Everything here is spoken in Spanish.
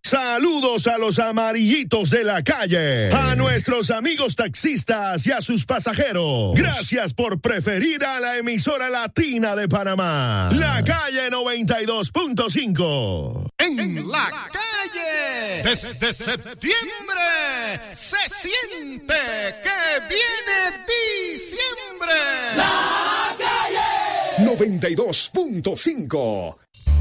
Saludos a los amarillitos de la calle, a nuestros amigos taxistas y a sus pasajeros. Gracias por preferir a la emisora latina de Panamá, La Calle 92.5. En la calle, desde septiembre, se siente que viene diciembre. La Calle 92.5.